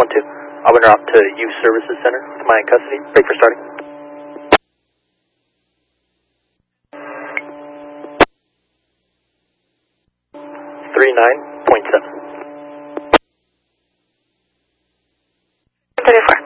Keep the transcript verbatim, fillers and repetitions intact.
two. I'll run her off to Youth Services Center with my in custody. Break for starting. three nine point seven. thirty-four.